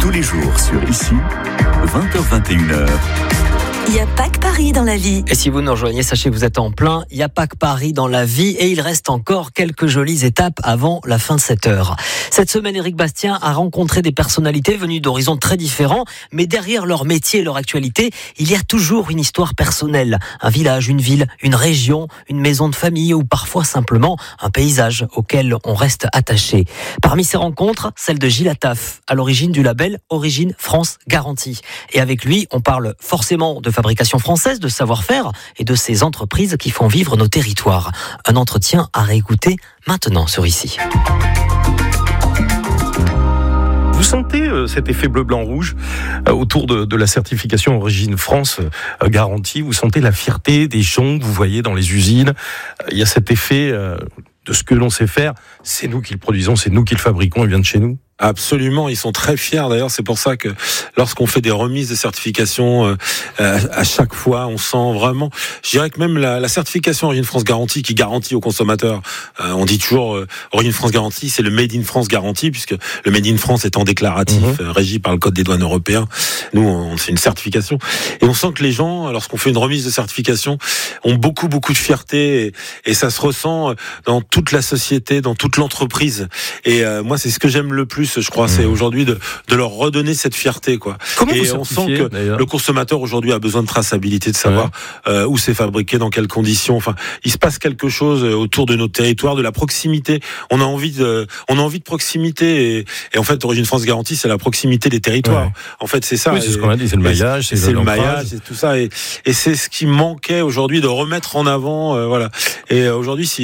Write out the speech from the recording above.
Tous les jours sur Ici, 20h-21h. Il n'y a pas que Paris dans la vie. Et si vous nous rejoignez, sachez que vous êtes en plein. Il n'y a pas que Paris dans la vie et il reste encore quelques jolies étapes avant la fin de cette heure. Cette semaine, Éric Bastien a rencontré des personnalités venues d'horizons très différents, mais derrière leur métier et leur actualité, il y a toujours une histoire personnelle. Un village, une ville, une région, une maison de famille ou parfois simplement un paysage auquel on reste attaché. Parmi ces rencontres, celle de Gilles Attaf, à l'origine du label Origine France Garantie. Et avec lui, on parle forcément de fabrication française, de savoir-faire et de ces entreprises qui font vivre nos territoires. Un entretien à réécouter maintenant sur Ici. Vous sentez cet effet bleu-blanc-rouge autour de la certification Origine France Garantie? Vous sentez la fierté des gens que vous voyez dans les usines? Il y a cet effet de ce que l'on sait faire. C'est nous qui le produisons, c'est nous qui le fabriquons, il vient de chez nous. Absolument, ils sont très fiers. D'ailleurs, c'est pour ça que lorsqu'on fait des remises de certification, à chaque fois, on sent vraiment. Je dirais que même la certification Origine France Garantie, qui garantit aux consommateurs, on dit toujours Origine France Garantie, c'est le Made in France Garantie, puisque le Made in France étant déclaratif, régi par le Code des douanes européens. Nous, c'est une certification, et on sent que les gens, lorsqu'on fait une remise de certification, ont beaucoup de fierté, et ça se ressent dans toute la société, dans toute l'entreprise. Et moi, c'est ce que j'aime le plus. Je crois, c'est aujourd'hui de leur redonner cette fierté, quoi. Comment et vous on sent que d'ailleurs, le consommateur aujourd'hui a besoin de traçabilité, de savoir où c'est fabriqué, dans quelles conditions. Enfin, il se passe quelque chose autour de notre territoire, de la proximité. On a envie de proximité, et en fait, Origine France Garantie, c'est la proximité des territoires. En fait, c'est ça. Oui, c'est ce qu'on a dit, c'est le maillage, c'est le maillage, c'est tout ça, et c'est ce qui manquait aujourd'hui de remettre en avant, voilà. Et aujourd'hui, si